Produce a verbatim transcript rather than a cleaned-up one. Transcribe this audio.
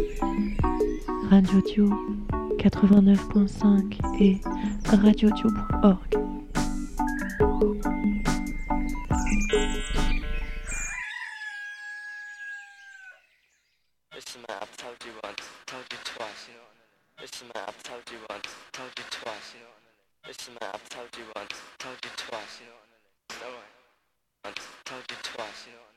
Radio Dio quatre-vingt-neuf point cinq et radiodio point org. Listen man, I've told you once, told you twice, you know what I mean? Listen man, I've told you once, told you twice, you know what I mean? Listen man, I've told you once, told you twice, you know what I mean? It's alright. Once, told you twice, you know what I mean?